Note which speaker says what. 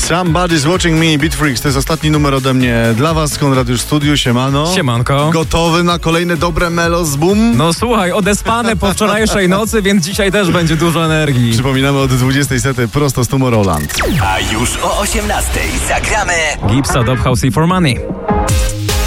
Speaker 1: Somebody's Watching Me, Beat Freaks. To jest ostatni numer ode mnie dla was. Konrad już w studiu, siemano.
Speaker 2: Siemanko.
Speaker 1: Gotowy na kolejne dobre melos boom?
Speaker 2: No słuchaj, odespany po wczorajszej nocy, więc dzisiaj też będzie dużo energii.
Speaker 1: Przypominamy od 20 sety prosto z Tomorrowland.
Speaker 3: A już o 18 zagramy
Speaker 2: Gipsa, Dub House i For Money.